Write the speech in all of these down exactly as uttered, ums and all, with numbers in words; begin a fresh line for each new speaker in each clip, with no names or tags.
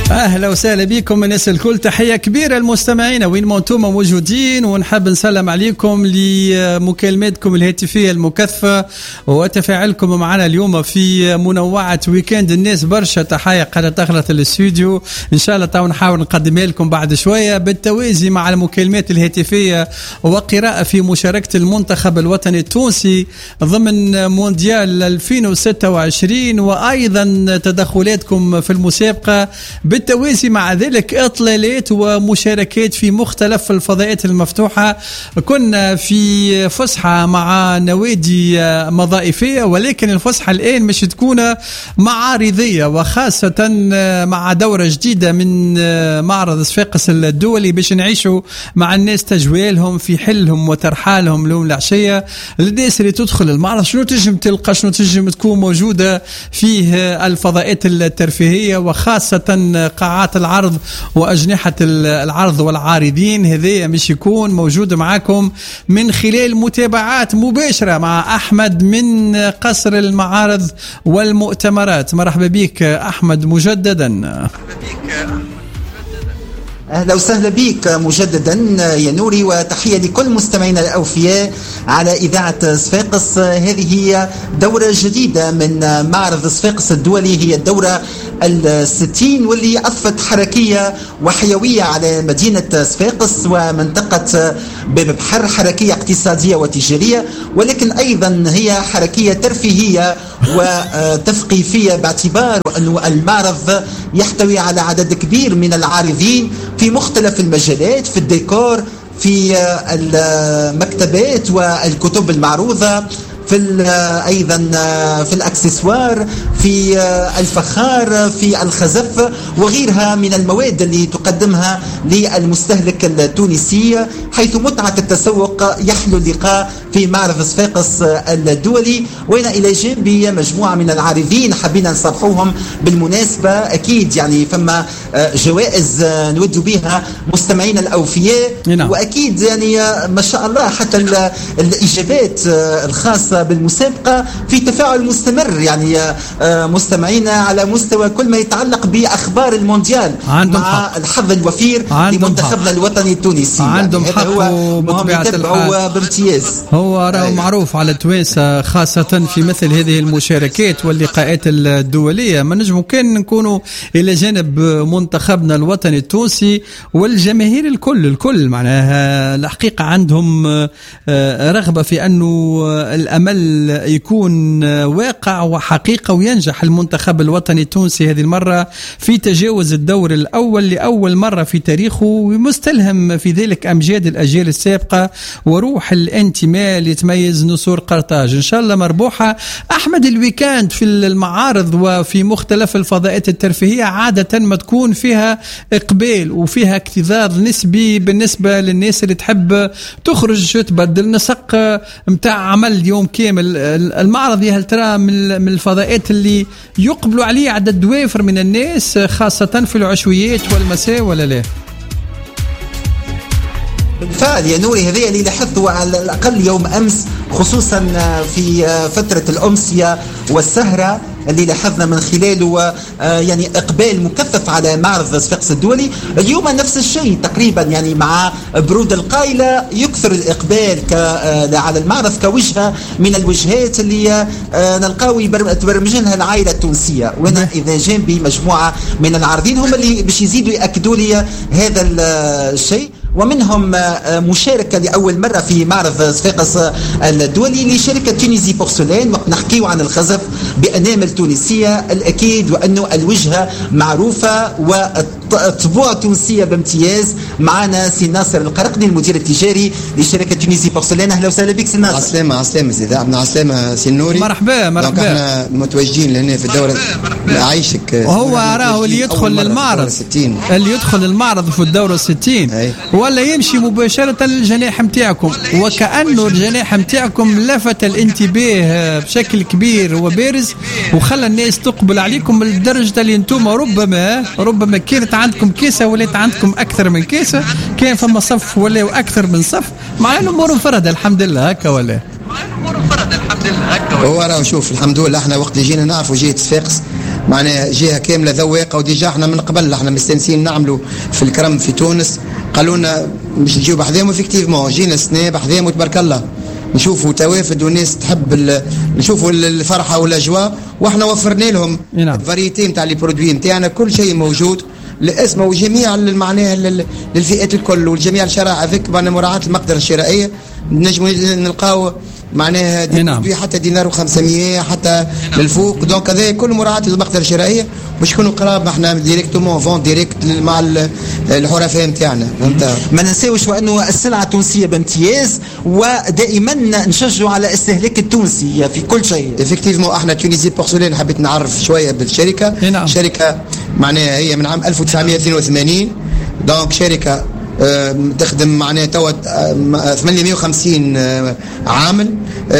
اهلا وسهلا بكم الناس الكل، تحيه كبيره للمستمعين وين ما انتم موجودين، ونحب نسلم عليكم لمكالماتكم الهاتفيه المكثفه وتفاعلكم معنا اليوم في منوعه ويكند. الناس برشا تحيه قاعده دخلت الاستوديو، ان شاء الله تو نحاول نقدمها لكم بعد شويه بالتوازي مع المكالمات الهاتفيه وقراءه في مشاركه المنتخب الوطني التونسي ضمن مونديال ألفين وستة وعشرين، وايضا تدخلاتكم في المسابقه بالتوازي مع ذلك اطلالات ومشاركات في مختلف الفضاءات المفتوحة. كنا في فسحة مع نوادي مضائفية، ولكن الفسحة الآن مش تكون معارضية، وخاصة مع دورة جديدة من معرض صفاقس الدولي باش نعيشوا مع الناس تجوالهم في حلهم وترحالهم اليوم العشية. الناس اللي تدخل المعرض شنو تجم تلقى، شنو تجم تكون موجودة فيه الفضاءات الترفيهية، وخاصة قاعات العرض وأجنحة العرض والعارضين. هذا مش يكون موجود معكم من خلال متابعات مباشرة مع أحمد من قصر المعارض والمؤتمرات. مرحبا بك أحمد مجددا.
أهلا وسهلا بك مجددا يا نوري، وتحية لكل مستمعينا الأوفياء على إذاعة صفاقس. هذه هي دورة جديدة من معرض صفاقس الدولي، هي الدورة الستين، واللي أضفت حركية وحيوية على مدينة صفاقس ومنطقة باب بحر، حركية اقتصادية وتجارية، ولكن أيضا هي حركية ترفيهية وتثقيفية، باعتبار أن المعرض يحتوي على عدد كبير من العارضين في مختلف المجالات، في الديكور، في المكتبات والكتب المعروضة، في أيضا في الأكسسوار، في الفخار، في الخزف وغيرها من المواد اللي تقدمها للمستهلك التونسي، حيث متعة التسوق يحلو اللقاء في معرض صفاقس الدولي. وهنا إلى جانبي مجموعة من العارضين حبينا نصرحوهم بالمناسبة، أكيد يعني فما جوائز نود بها مستمعين الأوفياء، وأكيد يعني ما شاء الله حتى الإجابات الخاصة بالمسابقة في تفاعل مستمر، يعني مستمعينا على مستوى كل ما يتعلق بأخبار المونديال مع حق. الحظ الوفير لمنتخبنا الوطني التونسي،
عندهم يعني
هذا هو مهم يتبعوا بامتياز.
هو راه معروف على التوانسة خاصة في مثل هذه المشاركات واللقاءات الدولية، ما نجمو كان نكونوا إلى جانب منتخبنا الوطني التونسي والجماهير الكل الكل معناها الحقيقة عندهم رغبة في أنه الأمل يكون واقع وحقيقة، وينجح المنتخب الوطني التونسي هذه المرة في تجاوز الدور الأول لأول مرة في تاريخه، ومستلهم في ذلك أمجاد الأجيال السابقة وروح الانتماء اللي يتميز نسور قرطاج. إن شاء الله مربوحة. أحمد، الويكاند في المعارض وفي مختلف الفضاءات الترفيهية عادة ما تكون فيها إقبال وفيها اكتظاظ نسبي بالنسبة للناس اللي تحب تخرج تبدل نسق متاع عمل يوم كامل. المعرض هل ترى من الفضاءات اللي يقبلوا عليه عدد دوافر من الناس خاصة في العشويات والمساء ولا لا؟
بالفعل يا نوري، هذا اللي لاحظته على الأقل يوم أمس، خصوصا في فترة الأمسية والسهرة اللي لاحظنا من خلاله يعني إقبال مكثف على معرض صفاقس الدولي. اليوم نفس الشيء تقريبا، يعني مع برود القايلة يكثر الإقبال على المعرض كوجهة من الوجهات اللي نلقاو تبرمج لها العائلة التونسية. وأنا إذا جنبي مجموعة من العارضين هم اللي باش يزيدوا يأكدوا لي هذا الشيء، ومنهم مشاركة لأول مرة في معرض صفاقس الدولي لشركة تونيزي بورسلين، وقت نحكيو عن الخزف بأنامل تونسية الأكيد، وأنه الوجهة معروفة والطبوع تونسية بامتياز. معنا سي ناصر القرقني المدير التجاري لشركة تونيزي بورسلين. أهلا وسهلا بك سي ناصر.
عسلامة عسلامة سيدي عبد العسلامة سي نوري.
مرحبا مرحبا.
احنا متواجدين لهنا في الدورة عايشك،
وهو راهو اللي يدخل للمعرض اللي يدخل المعرض في الدورة الستين ولا يمشي مباشرة للجناح متاعكم، وكأنه الجناح متاعكم لفت الانتباه بشكل كبير وبارز وخلى الناس تقبل عليكم لدرجة اللي انتم ربما ربما كانت عندكم كيسة ولات عندكم أكثر من كيسة، كان فما صف ولا أكثر من صف، مع أنه أمور فرد الحمد لله هكا ولا
هو راه شوف الحمد لله احنا وقت اللي جينا نعرفوا جهة صفاقس معناها جهه كامله ذواقه، وديجا احنا من قبل احنا مستنسين نعملوا في الكرم في تونس، قالوا لنا مش نجيو بحذاهم، افكتيفمون جينا السنه بحذاهم وتبارك الله نشوفوا توافد والناس تحب نشوفوا الفرحه والاجواء، واحنا وفرنا لهم الفاريتي نتاع لي برودوي نتاعنا، كل شيء موجود لاسمه وجميع معناها للفئات الكل والجميع الشرائح ذيك مراعاه المقدره الشرائيه. نجموا نلقاو معناها دي حتى دينار وخمسمية حتى للفوق، دونك هذا كل مراعاه المقدره الشرائيه باش نكونوا قراب احنا ديريكتومون فون ديريكت مع الحرفاء نتاعنا.
ما ننساوش وانه السلعه التونسيه بامتياز، ودائما نشجعوا على الاستهلاك التونسي في كل شيء.
افكتيفمون احنا تونيزي بورسلين حبيت نعرف شويه بالشركه. نعم. شركه معناها هي من عام ألف وتسعمية واثنين وثمانين، دونك شركه تخدم معناها توا ثمانمية وخمسين عامل.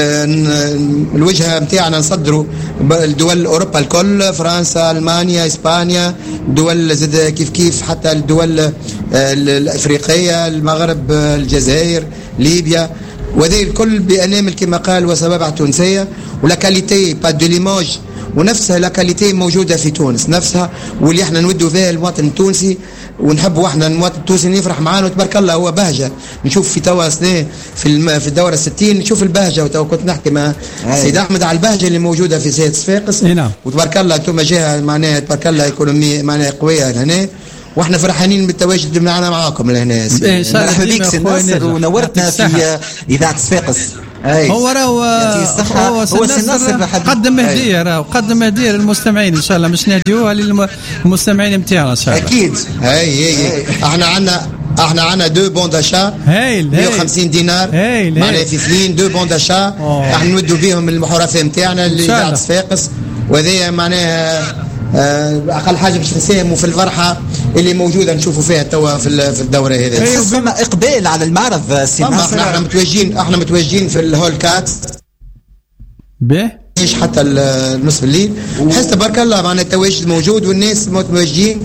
الوجهه نتاعنا نصدروا الدول اوروبا الكل، فرنسا، المانيا، اسبانيا، دول زاد كيف كيف حتى الدول الافريقيه، المغرب، الجزائر، ليبيا، وهذه الكل بانامل كما قال وسبابع تونسيه، ولا كاليتي با دو ليموج، ونفسها لا كاليتي موجوده في تونس نفسها، واللي احنا نودوا فيها المواطن التونسي، ونحبوا احنا المواطن التونسي يفرح معانا وتبارك الله. هو بهجه نشوف في توا سنه في الم... في الدوره الستين نشوف البهجه، وتوا كنت نحكي مع سيد احمد على البهجه اللي موجوده في سيد صفاقس.
نعم.
وتبارك الله انتم جهه معناها تبارك الله ايكونومي معناها قويه هنا، واحنا فرحانين بالتواجد معنا معاكم لهنا.
مرحبا بك سي ناصر، ونورتنا في اذاعه صفاقس.
هو راهو هو سي ناصر قدم هديه، راهو قدم هديه للمستمعين ان شاء الله، مش نهديوها للمستمعين نتاعنا ان شاء الله.
اكيد.
هاي هي احنا عندنا احنا عندنا دو بون داشا
هايل
مية وخمسين دينار معناها في اثنين دو بون داشا، احنا نودوا بهم المحرفه نتاعنا اللي اذاعه صفاقس، وهذه معناها اقل حاجه باش نساهموا في الفرحه اللي موجوده نشوفوا فيها توا في في الدوره هذه.
ثم اقبال على المعرض سي ناصر.
احنا متواجدين احنا متواجدين في الهول كات
به
ايش حتى النصف الليل، نحس تبارك الله معنا التواجد موجود والناس متواجدين،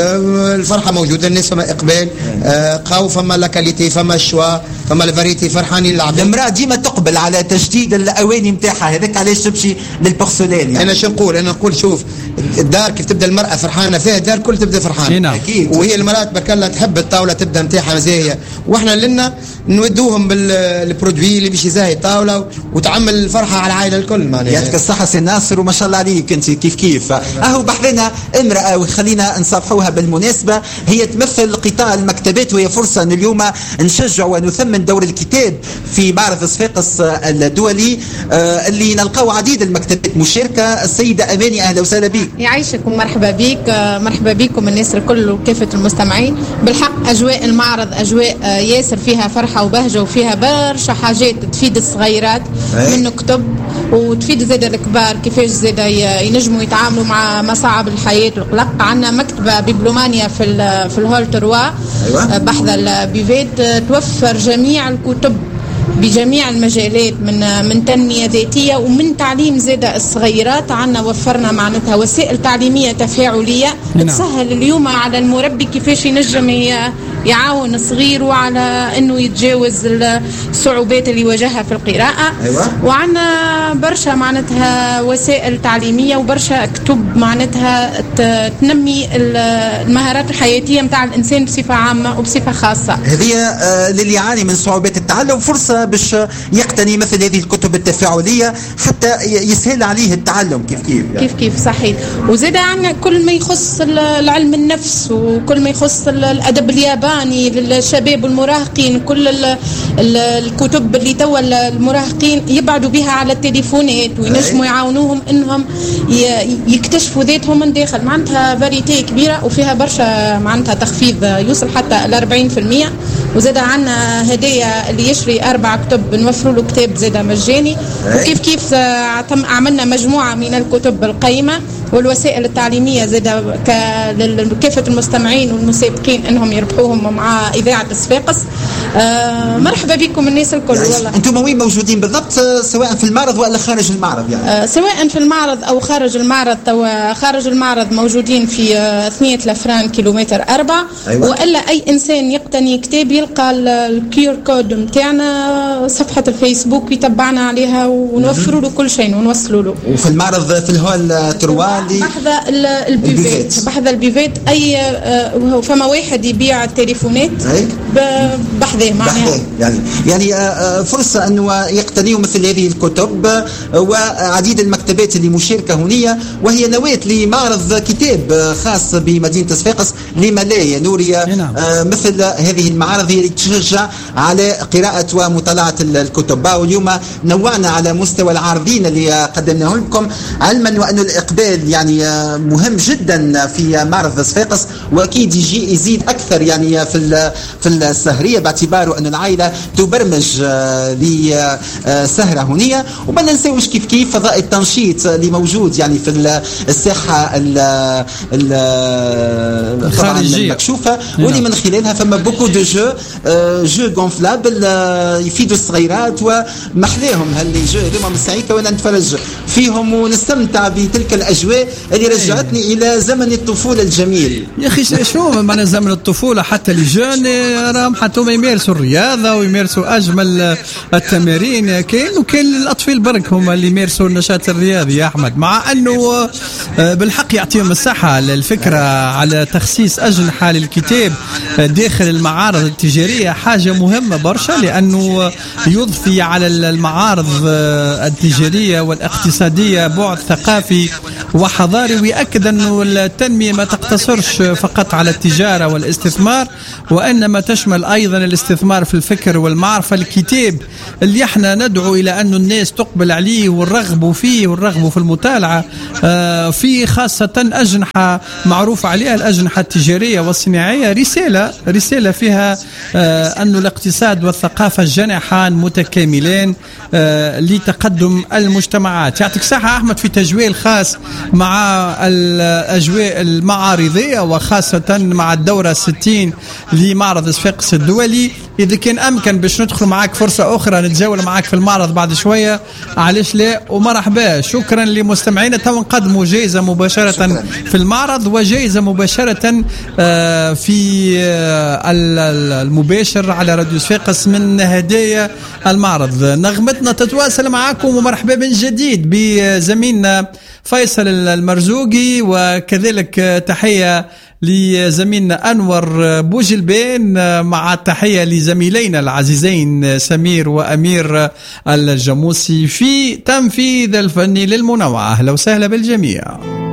الفرحه موجوده، الناس فما اقبال قاو، فما لا كاليتي، فما الشوا، فما الفاريتي، فرحانين العباد.
المراه ديما تقبل على تجديد الاواني نتاعها، هذاك علاش تمشي للبورسلين. يعني
انا شو نقول انا نقول شوف الدار كيف تبدا المراه فرحانه فيها، الدار كل تبدا فرحانه
اكيد،
وهي المراه تبارك الله تحب الطاوله تبدا نتاعها زاهيه، واحنا لنا نودوهم بالبرودوي اللي باش يزاهي الطاوله وتعمل الفرحه على العائله الكل. معناها
يعطيك الصحه سي ناصر، وما شاء الله عليك انت كيف كيف. اهو بحذنا امراه وخلينا نصافحوها بالمناسبه، هي تمثل قطاع المكتبات، وهي فرصه ان اليوم نشجع ونثمن دور الكتاب في معرض صفاقس الدولي اللي نلقاو عديد المكتبات مشاركه. السيده اماني اهلا وسهلا بك.
يعيشك ومرحبا بك، مرحبا بكم الناس الكل وكافه المستمعين. بالحق اجواء المعرض اجواء ياسر فيها فرحه وبهجه، وفيها برشا حاجات تفيد الصغيرات من كتب، وتفيد زاد الكبار كيفاش زاد ينجموا يتعاملوا مع مصاعب الحياه والقلق. عندنا مكتبه ببلومانيا في في الهول تروا أيوة. بحذا البيفيت، توفر جميع الكتب بجميع المجالات، من من تنميه ذاتيه ومن تعليم زاد الصغيرات. عندنا وفرنا معناتها وسائل تعليميه تفاعليه تسهل اليوم على المربي كيفاش ينجم يعاون صغيره على انه يتجاوز الصعوبات اللي يواجهها في القراءه. أيوة. وعندنا برشا معناتها وسائل تعليميه وبرشا كتب معناتها تنمي المهارات الحياتيه نتاع الانسان بصفه عامه وبصفه خاصه.
هذه للي يعاني من صعوبات التعلم فرصه باش يقتني مثل هذه الكتب التفاعليه حتى يسهل عليه التعلم. كيف كيف
يعني. كيف كيف صحيح. وزاد عندنا كل ما يخص العلم النفس، وكل ما يخص الادب الياباني للشباب والمراهقين، كل ال ال الكتب اللي توا المراهقين يبعدوا بها على التليفونات وينجموا يعاونوهم انهم يكتشفوا ذاتهم من داخل. معناتها فاريتي كبيره وفيها برشا معناتها تخفيض يوصل حتى ل أربعين بالمئة. وزاد عندنا هدايا اللي يشري اربع كتب نوفروا له كتاب زاد مجاني. وكيف كيف عملنا مجموعه من الكتب القيمه والوسائل التعليميه زاد لكافه المستمعين والمسابقين انهم يربحوهم مع اذاعه صفاقس. آه مرحبا بكم الناس الكل.
يعني والله انتم وين موجودين بالضبط، سواء في المعرض ولا خارج المعرض؟ يعني
آه سواء في المعرض او خارج المعرض. توا خارج المعرض موجودين في آه ثمانية لفران كيلومتر أربعة. أيوة. والا اي انسان يقتني كتاب يلقى الكيور كود نتاعنا صفحه الفيسبوك يتبعنا عليها ونوفروا له كل شيء ونوصلوا له.
وفي المعرض في الهول تروا
بحذا البيفات بحذا البيفات اي آه فما واحد يبيع التليفونات بحذاه معناها
يعني يعني آه فرصه انه يقتنيوا مثل هذه الكتب وعديد المكتبات اللي مشاركه هنا، وهي نواه لمعرض كتاب خاص بمدينه صفاقس. لما لا يا نوري آه مثل هذه المعارض اللي تشجع على قراءه ومطالعه الكتب. واليوم نوعنا على مستوى العارضين اللي قدمناه لكم، علما وأن الإقبال يعني مهم جدا في معرض صفاقس، وأكيد يجي يزيد أكثر يعني في في السهرية، باعتباره أن العائلة تبرمج لسهرة هنية. وما ننساوش كيف كيف فضاء التنشيط اللي موجود يعني في الساحة الخارجية المكشوفة، واللي من خلالها فما بوكو دو جو جو غونفلابل يفيدوا الصغيرات ومحلاهم هاللي جو هذوما من ساعيك وانا نتفرج فيهم ونستمتع بتلك الاجواء اللي رجعتني الى زمن الطفوله الجميل.
يا اخي شنو معنى زمن الطفوله؟ حتى لي جون راهم حتى هم يمارسوا الرياضه ويمارسوا اجمل التمارين. كاين وكاين الاطفال برك هم اللي يمارسوا النشاط الرياضي يا احمد، مع انه بالحق يعطيهم الصحه. الفكره على تخصيص اجنحه للكتاب داخل المعارض التجاريه حاجه مهمه برشا، لانه يضفي على المعارض التجاريه والاقتصاديه بعد ثقافي وحضاري، ويأكد أنه التنمية ما تقتصرش فقط على التجارة والاستثمار، وإنما تشمل أيضا الاستثمار في الفكر والمعرفة. الكتاب اللي احنا ندعو إلى أن الناس تقبل عليه والرغبوا فيه والرغبوا في المطالعة فيه، خاصة أجنحة معروف عليها الأجنحة التجارية والصناعية، رسالة رسالة فيها أن الاقتصاد والثقافة جناحان متكاملين لتقدم المجتمعات. يعطيك صحة أحمد في تجويل خاص مع الأجواء المعارضية، وخاصة مع الدورة الستين لمعرض صفاقس الدولي. إذا كان أمكن باش ندخل معك فرصة أخرى نتجول معك في المعرض بعد شوية، علاش لا ومرحبا. شكرا لمستمعينا. تو نقدموا جائزة مباشرة شكرا. في المعرض، وجائزة مباشرة في المباشر على راديو صفاقس من هدايا المعرض. نغمتنا تتواصل معكم، ومرحبا من جديد بزميلنا فيصل المرزوقي، وكذلك تحية لزميلنا أنور بوجلبين، مع التحية لزميلينا العزيزين سمير وأمير الجاموسي في تنفيذ الفني للمنوعة. أهلا وسهلا بالجميع.